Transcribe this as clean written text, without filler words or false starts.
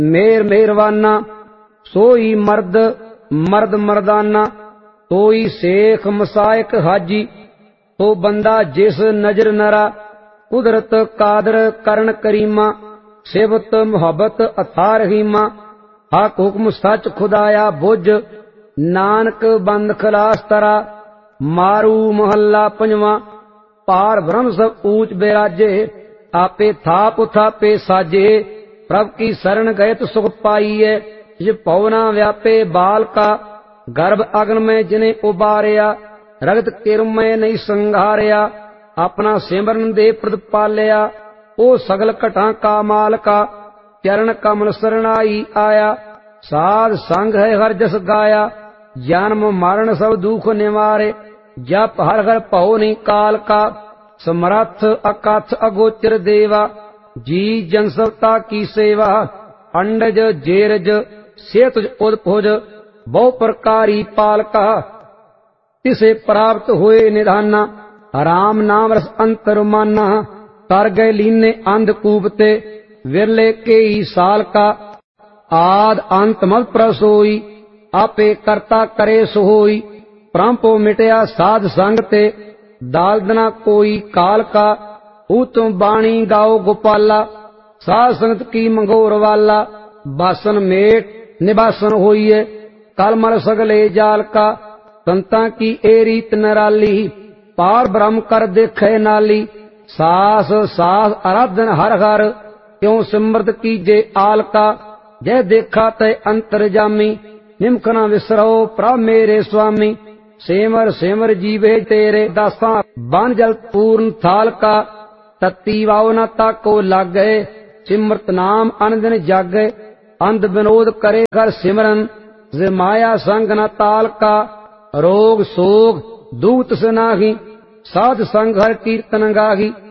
मेर मेहरवाना सोई मर्द मर्द मर्दाना, सोई शेख मसायक हाजी, तो बंदा जिस नजर नरा, कुदरत कादर करण करीमा, सिबत मुहब्बत अथा रहीमा, हक हुक्म सच खुदाया बुझ, नानक बंद खलास तरा। मारू महला पंजवा, पार ब्रह्म सब ऊंच बिराजे, आपे थाप उथापे साजे, प्रभ की शरण गए तो सुख पाइए। जिस पवना व्यापे बाल का, गर्भ अग्न में जिन्हें उबारिया, रगत किरम में नहीं संघारिया, अपना सिमरन दे प्रतिपालिया, ओ सगल घटा का माल का, चरण कमल शरणाई आया। साध संग है हर जस गाया, जन्म मरण सब दुख निवारे, जप हर हर भव नहीं काल का, समर्थ अकथ अगोचर देवा, जी जनसवता की सेवा। अंडज जेरज सेतुज उदपुज, बहु प्रकारी पालका, तिसे प्राप्त हुए निधाना, राम नाम रस अंतर माना। कर गए लीने अंधकूपते, विरले के ही साल का, आद अंत मत प्रसोई, आपे करता करे सोई। प्रंपो मिटया साध संग ते, दालदना कोई काल का, तुम बाणी गाओ गोपाला, साध संगत की मंगोर वाला। बासन मेट निबासन होइए, कलमल सगले जाल का, संता की ए रीत नराली, पार ब्रह्म कर देखे नाली। सास सास आराधन हर हर, क्यों सिमरत कीजे आल का, जय देखा तय अंतर जामी, निमख न विसरो प्रभ मेरे स्वामी। सेमर सेमर जीवे तेरे दासा, बन जल पूर्ण थाल का, तत्ती वाव न ताको लाग गए, सिमरत नाम अनदिन जागे। अंध विनोद करे कर सिमरन, जे माया संग न ताल का, रोग सोग दूत से नाही, साध संग हर कीर्तन गाही।